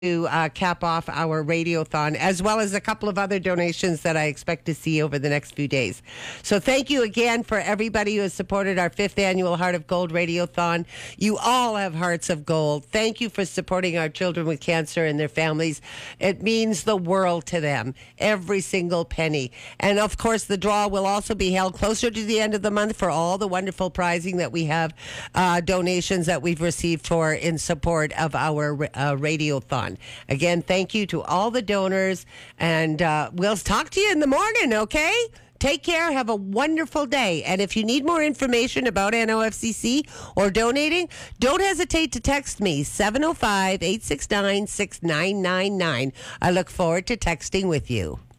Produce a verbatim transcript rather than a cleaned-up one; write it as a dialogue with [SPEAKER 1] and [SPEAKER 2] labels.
[SPEAKER 1] to uh, cap off our radiothon, as well as a couple of other donations that I expect to see over the next few days. So thank you again for everybody who has supported our fifth annual Heart of Gold Radiothon. You all have hearts of gold. Thank you for supporting our children with cancer and their families. It means the world to them, every single penny. And of course, the draw will also be held closer to the end of the month for all the wonderful prizing that we have, uh, donations that we've received for in support of our uh, radiothon. Again, thank you to all the donors, and uh, we'll talk to you in the morning, okay? Take care. Have a wonderful day. And if you need more information about N O F C C or donating, don't hesitate to text me, seven oh five, eight six nine, six nine nine nine. I look forward to texting with you.